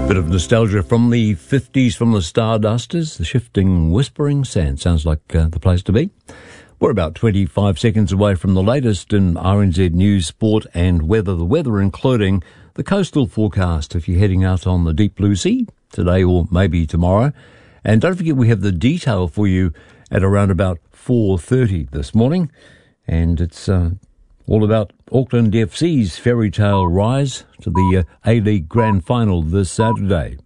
Bit of nostalgia from the 50s from the Stardusters, the Shifting Whispering Sand. Sounds like the place to be. We're about 25 seconds away from the latest in RNZ News, Sport and Weather. The weather including the coastal forecast if you're heading out on the deep blue sea today or maybe tomorrow. And don't forget we have the detail for you at around about 4:30 this morning. And it's all about Auckland FC's fairy tale rise to the A-League Grand Final this Saturday.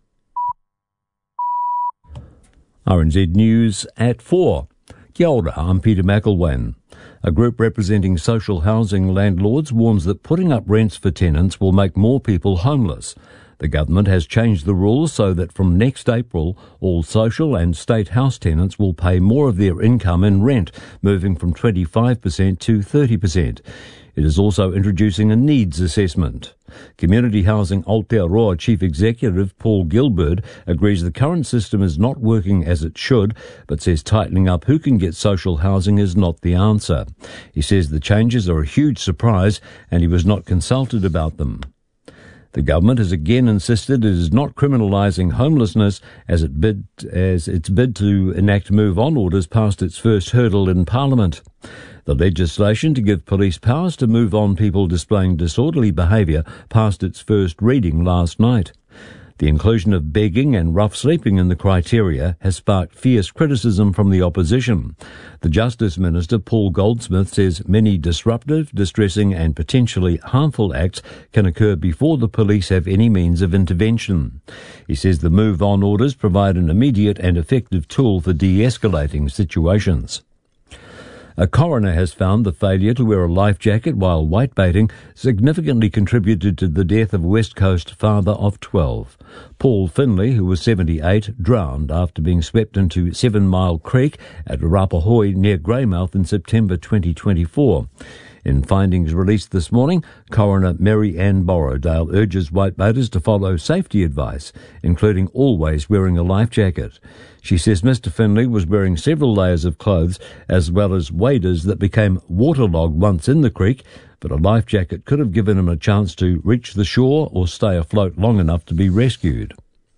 RNZ News at 4. Kia ora, I'm Peter McElwain. A group representing social housing landlords warns that putting up rents for tenants will make more people homeless. The government has changed the rules so that from next April, all social and state house tenants will pay more of their income in rent, moving from 25% to 30%. It is also introducing a needs assessment. Community Housing Aotearoa Chief Executive Paul Gilbert agrees the current system is not working as it should, but says tightening up who can get social housing is not the answer. He says the changes are a huge surprise and he was not consulted about them. The government has again insisted it is not criminalising homelessness as its bid to enact move-on orders passed its first hurdle in Parliament. The legislation to give police powers to move on people displaying disorderly behaviour passed its first reading last night. The inclusion of begging and rough sleeping in the criteria has sparked fierce criticism from the opposition. The Justice Minister, Paul Goldsmith, says many disruptive, distressing and potentially harmful acts can occur before the police have any means of intervention. He says the move-on orders provide an immediate and effective tool for de-escalating situations. A coroner has found the failure to wear a life jacket while whitebaiting significantly contributed to the death of a West Coast father of 12. Paul Finley, who was 78, drowned after being swept into 7 Mile Creek at Rapahoi near Greymouth in September 2024. In findings released this morning, Coroner Mary Ann Borrowdale urges whitebaiters to follow safety advice, including always wearing a life jacket. She says Mr. Finley was wearing several layers of clothes as well as waders that became waterlogged once in the creek, but a life jacket could have given him a chance to reach the shore or stay afloat long enough to be rescued.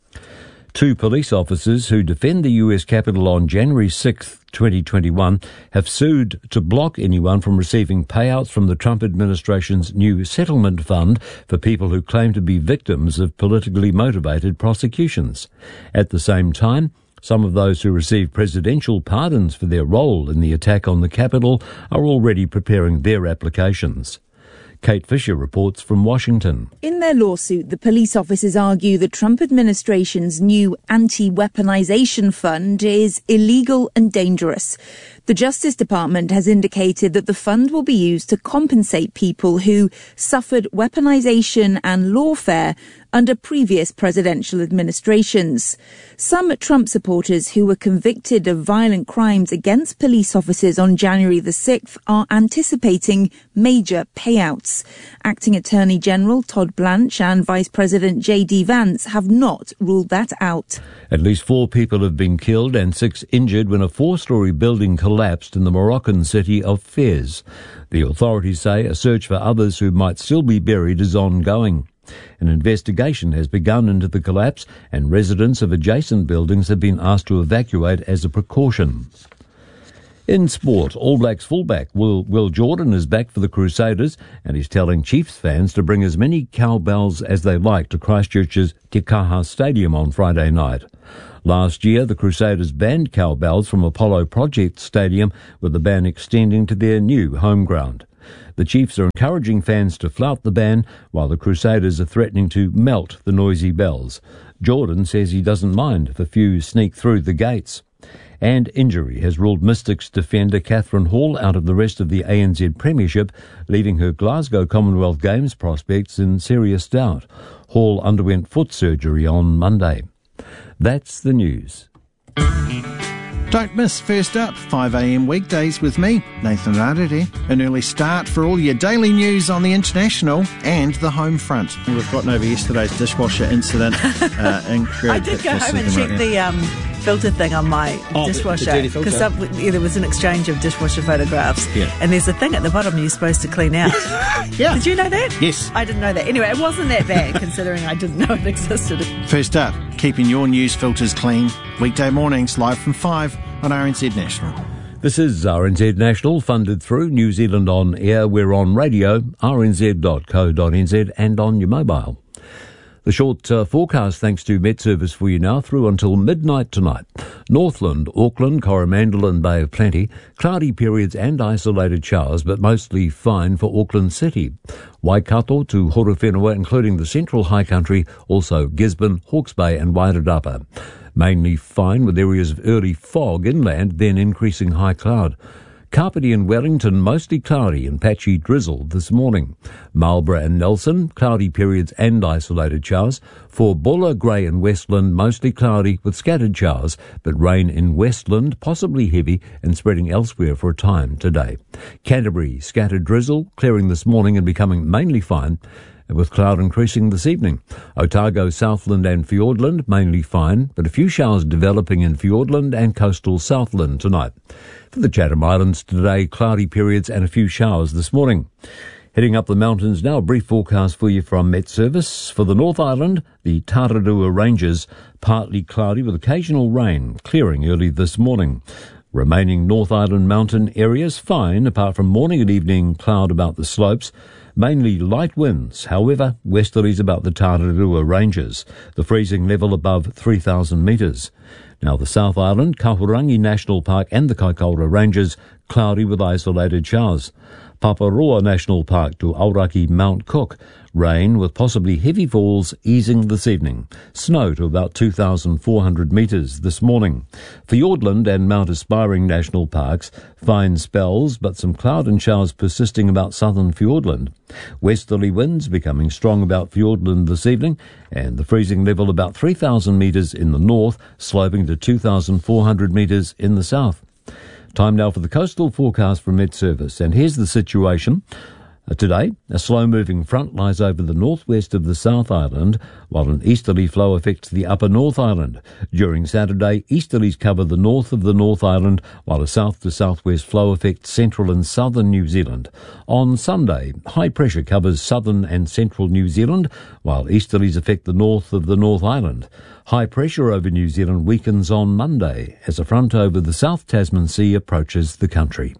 2 police officers who defend the US Capitol on January 6, 2021 have sued to block anyone from receiving payouts from the Trump administration's new settlement fund for people who claim to be victims of politically motivated prosecutions. At the same time, some of those who received presidential pardons for their role in the attack on the Capitol are already preparing their applications. Kate Fisher reports from Washington. In their lawsuit, the police officers argue the Trump administration's new anti-weaponization fund is illegal and dangerous. The Justice Department has indicated that the fund will be used to compensate people who suffered weaponization and lawfare under previous presidential administrations. Some Trump supporters who were convicted of violent crimes against police officers on January the 6th are anticipating major payouts. Acting Attorney General Todd Blanche and Vice President J.D. Vance have not ruled that out. At least 4 people have been killed and 6 injured when a 4-storey building collapsed in the Moroccan city of Fez. The authorities say a search for others who might still be buried is ongoing. An investigation has begun into the collapse and residents of adjacent buildings have been asked to evacuate as a precaution. In sport, All Blacks fullback Will Jordan is back for the Crusaders and he's telling Chiefs fans to bring as many cowbells as they like to Christchurch's Te Kaha Stadium on Friday night. Last year, the Crusaders banned cowbells from Apollo Project Stadium, with the ban extending to their new home ground. The Chiefs are encouraging fans to flout the ban, while the Crusaders are threatening to melt the noisy bells. Jordan says he doesn't mind if a few sneak through the gates. And injury has ruled Mystics defender Catherine Hall out of the rest of the ANZ Premiership, leaving her Glasgow Commonwealth Games prospects in serious doubt. Hall underwent foot surgery on Monday. That's the news. Don't miss First Up, 5am weekdays with me, Nathan Rarere. An early start for all your daily news on the international and the home front. We've gotten over yesterday's dishwasher incident. I did go home and check filter thing on my dishwasher. the dirty filter. Because there was an exchange of dishwasher photographs. Yeah. And there's a thing at the bottom you're supposed to clean out. Yeah. Did you know that? Yes. I didn't know that. Anyway, it wasn't that bad considering I didn't know it existed. First up, keeping your news filters clean. Weekday mornings live from 5 on RNZ National. This is RNZ National, funded through New Zealand On Air. We're on radio, rnz.co.nz, and on your mobile. The short forecast, thanks to Met Service for you now, through until midnight tonight. Northland, Auckland, Coromandel and Bay of Plenty, cloudy periods and isolated showers, but mostly fine for Auckland City. Waikato to Horowhenua, including the central high country, also Gisborne, Hawke's Bay and Wairarapa. Mainly fine with areas of early fog inland, then increasing high cloud. Kapiti and Wellington mostly cloudy and patchy drizzle this morning. Marlborough and Nelson, cloudy periods and isolated showers. For Buller, Grey and Westland, mostly cloudy with scattered showers, but rain in Westland, possibly heavy and spreading elsewhere for a time today. Canterbury, scattered drizzle, clearing this morning and becoming mainly fine, with cloud increasing this evening. Otago, Southland and Fiordland, mainly fine, but a few showers developing in Fiordland and coastal Southland tonight. For the Chatham Islands today, cloudy periods and a few showers this morning. Heading up the mountains now, a brief forecast for you from Met Service. For the North Island, the Tararua Ranges, partly cloudy with occasional rain, clearing early this morning. Remaining North Island mountain areas fine, apart from morning and evening cloud about the slopes. Mainly light winds, however, westerlies about the Tararua Ranges, the freezing level above 3,000 metres. Now the South Island, Kahurangi National Park and the Kaikoura Ranges, cloudy with isolated showers. Paparoa National Park to Auraki Mount Cook, rain with possibly heavy falls easing this evening. Snow to about 2,400 metres this morning. Fiordland and Mount Aspiring National Parks, fine spells but some cloud and showers persisting about southern Fiordland. Westerly winds becoming strong about Fiordland this evening, and the freezing level about 3,000 metres in the north, sloping to 2,400 metres in the south. Time now for the coastal forecast from Met Service, and here's the situation. Today, a slow-moving front lies over the northwest of the South Island, while an easterly flow affects the upper North Island. During Saturday, easterlies cover the north of the North Island, while a south-to-southwest flow affects central and southern New Zealand. On Sunday, high pressure covers southern and central New Zealand, while easterlies affect the north of the North Island. High pressure over New Zealand weakens on Monday as a front over the South Tasman Sea approaches the country.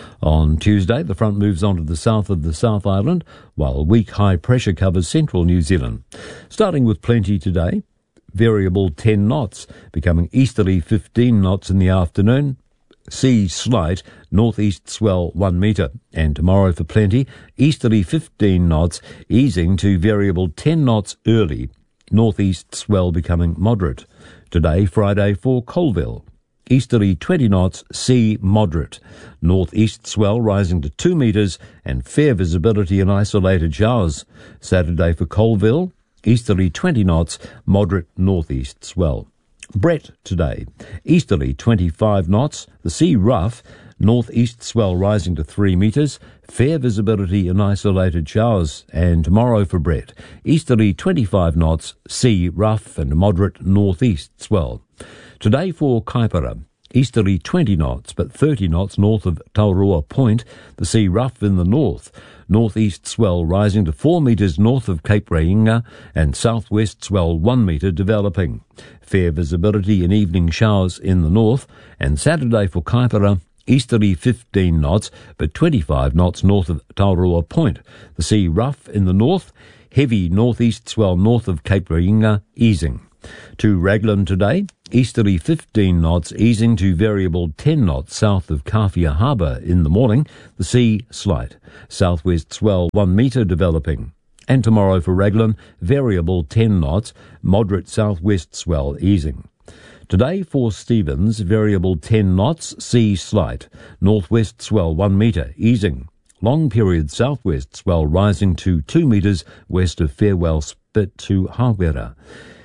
On Tuesday, the front moves on to the south of the South Island, while weak high pressure covers central New Zealand. Starting with plenty today, variable 10 knots, becoming easterly 15 knots in the afternoon. Sea slight, northeast swell 1 metre. And tomorrow for plenty, easterly 15 knots, easing to variable 10 knots early. Northeast swell becoming moderate. Today, Friday, for Colville. Easterly 20 knots, sea moderate. Northeast swell rising to 2 metres and fair visibility and isolated showers. Saturday for Colville, easterly 20 knots, moderate northeast swell. Brett today, easterly 25 knots, the sea rough, northeast swell rising to 3 metres, fair visibility and isolated showers. And tomorrow for Brett, easterly 25 knots, sea rough and moderate northeast swell. Today for Kaipara, easterly 20 knots but 30 knots north of Taurua Point, the sea rough in the north. Northeast swell rising to 4 metres north of Cape Reinga and southwest swell 1 metre developing. Fair visibility and evening showers in the north. And Saturday for Kaipara, easterly 15 knots but 25 knots north of Taurua Point, the sea rough in the north. Heavy northeast swell north of Cape Reinga easing. To Raglan today, easterly 15 knots easing to variable 10 knots south of Kawhia Harbour in the morning, the sea slight. Southwest swell 1 metre developing. And tomorrow for Raglan, variable 10 knots, moderate southwest swell easing. Today for Stevens, variable 10 knots, sea slight. Northwest swell 1 metre easing. Long period southwest swell rising to 2 metres west of Farewell Spit to Hawera.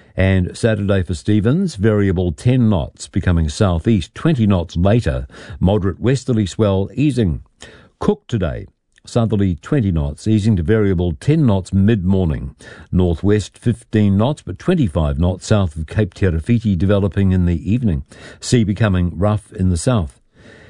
And Saturday for Stevens, variable 10 knots, becoming southeast 20 knots later, moderate westerly swell easing. Cook today, southerly 20 knots, easing to variable 10 knots mid-morning. Northwest 15 knots, but 25 knots south of Cape Terafiti, developing in the evening. Sea becoming rough in the south.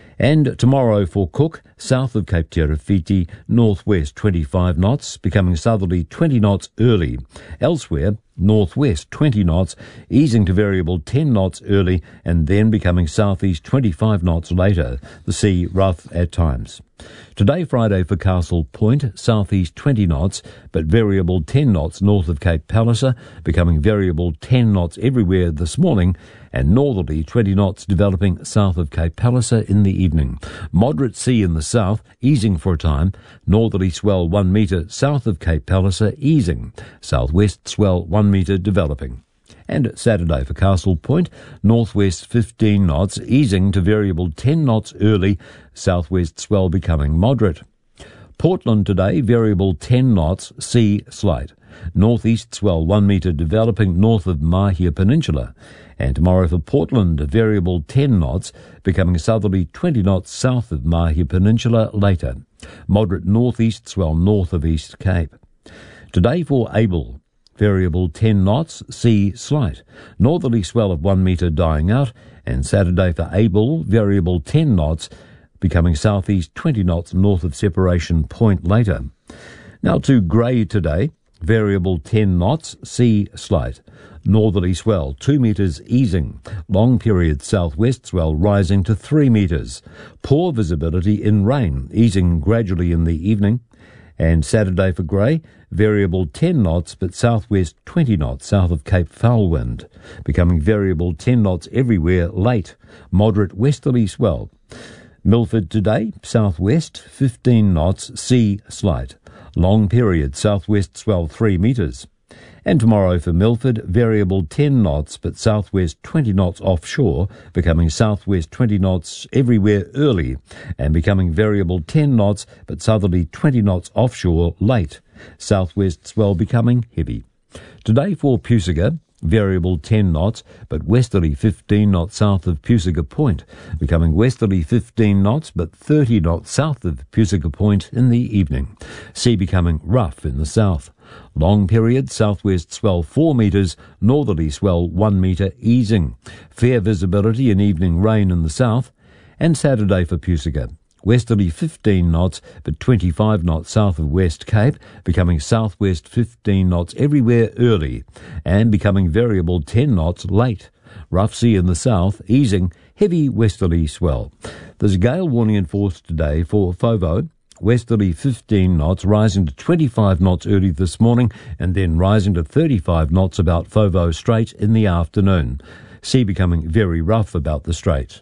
And tomorrow for Cook, south of Cape Terafiti, northwest 25 knots, becoming southerly 20 knots early. Elsewhere, northwest 20 knots, easing to variable 10 knots early and then becoming southeast 25 knots later. The sea rough at times. Today, Friday, for Castle Point, southeast 20 knots, but variable 10 knots north of Cape Palliser, becoming variable 10 knots everywhere this morning, and northerly 20 knots developing south of Cape Palliser in the evening. Moderate sea in the south, easing for a time. Northerly swell 1 metre south of Cape Palliser, easing. Southwest swell 1 metre developing. And Saturday for Castle Point, northwest 15 knots, easing to variable 10 knots early, southwest swell becoming moderate. Portland today, variable 10 knots, sea slight. Northeast swell 1 metre developing north of Mahia Peninsula. And tomorrow for Portland, variable 10 knots, becoming southerly 20 knots south of Mahia Peninsula later. Moderate northeast swell north of East Cape. Today for Able, variable 10 knots, sea slight. Northerly swell of 1 metre dying out. And Saturday for Able, variable 10 knots, becoming southeast 20 knots north of Separation Point later. Now to Grey today, variable 10 knots, sea slight. Northerly swell 2 metres easing. Long period southwest swell rising to 3 metres. Poor visibility in rain, easing gradually in the evening. And Saturday for Grey, variable 10 knots, but southwest 20 knots south of Cape Foulwind, becoming variable 10 knots everywhere late. Moderate westerly swell. Milford today, southwest 15 knots, sea slight. Long period southwest swell 3 metres. And tomorrow for Milford, variable 10 knots, but southwest 20 knots offshore, becoming southwest 20 knots everywhere early, and becoming variable 10 knots, but southerly 20 knots offshore late. Southwest swell becoming heavy. Today for Pusiga, variable 10 knots, but westerly 15 knots south of Pusiga Point, becoming westerly 15 knots, but 30 knots south of Pusiga Point in the evening. Sea becoming rough in the south. Long period southwest swell 4 metres, northerly swell 1 metre easing. Fair visibility and evening rain in the south. And Saturday for Pusiga, westerly 15 knots, but 25 knots south of West Cape, becoming southwest 15 knots everywhere early, and becoming variable 10 knots late. Rough sea in the south, easing, heavy westerly swell. There's a gale warning enforced today for Fovo. Westerly 15 knots, rising to 25 knots early this morning, and then rising to 35 knots about Fovo Strait in the afternoon. Sea becoming very rough about the strait.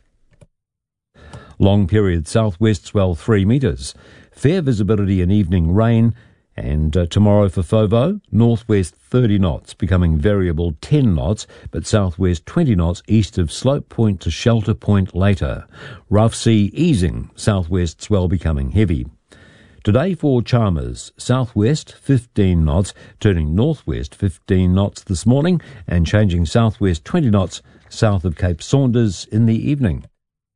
Long period southwest swell 3 metres. Fair visibility and evening rain. And tomorrow for Fovo, northwest 30 knots, becoming variable 10 knots, but southwest 20 knots east of Slope Point to Shelter Point later. Rough sea easing, southwest swell becoming heavy. Today for Chalmers, southwest 15 knots, turning northwest 15 knots this morning, and changing southwest 20 knots south of Cape Saunders in the evening.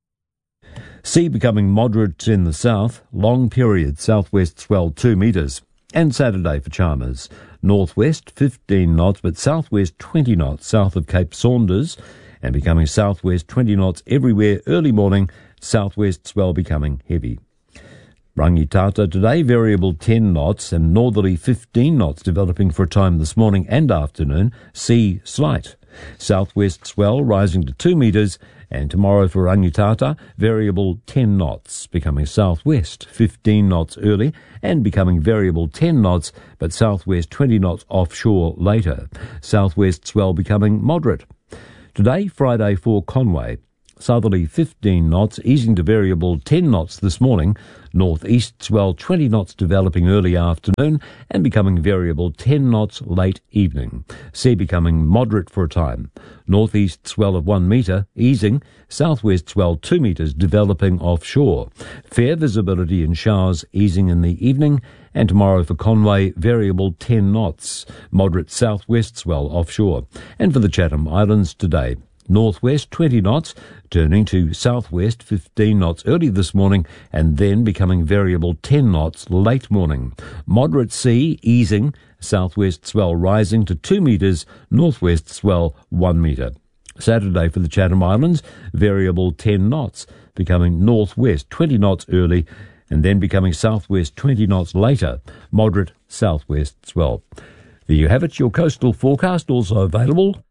Sea becoming moderate in the south, long period southwest swell 2 metres. And Saturday for Chalmers, northwest 15 knots, but southwest 20 knots south of Cape Saunders, and becoming southwest 20 knots everywhere early morning, southwest swell becoming heavy. Rangitata today, variable 10 knots and northerly 15 knots developing for a time this morning and afternoon, sea slight. Southwest swell rising to 2 metres, and tomorrow for Rangitata, variable 10 knots, becoming southwest 15 knots early and becoming variable 10 knots, but southwest 20 knots offshore later. Southwest swell becoming moderate. Today, Friday for Conway, southerly 15 knots, easing to variable 10 knots this morning. Northeast swell 20 knots developing early afternoon and becoming variable 10 knots late evening. Sea becoming moderate for a time. Northeast swell of 1 metre, easing. Southwest swell 2 metres developing offshore. Fair visibility and showers easing in the evening. And tomorrow for Conway, variable 10 knots. Moderate southwest swell offshore. And for the Chatham Islands today, northwest 20 knots, turning to southwest 15 knots early this morning and then becoming variable 10 knots late morning. Moderate sea easing, southwest swell rising to 2 metres, northwest swell 1 metre. Saturday for the Chatham Islands, variable 10 knots, becoming northwest 20 knots early and then becoming southwest 20 knots later, moderate southwest swell. There you have it, your coastal forecast, also available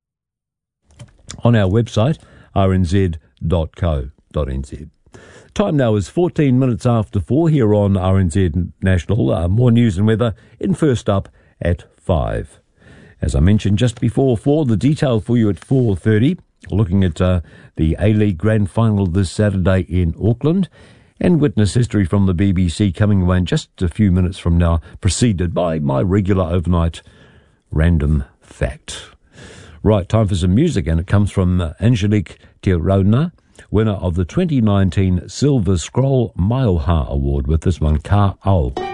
on our website, rnz.co.nz. Time now is 14 minutes after 4 here on RNZ National. More news and weather in First Up at 5. As I mentioned just before 4, the detail for you at 4:30, looking at the A-League Grand Final this Saturday in Auckland, and witness history from the BBC coming away in just a few minutes from now, preceded by my regular overnight random fact. Right, time for some music, and it comes from Angelique Tirona, winner of the 2019 Silver Scroll Mailoha Award with this one, Ka Au.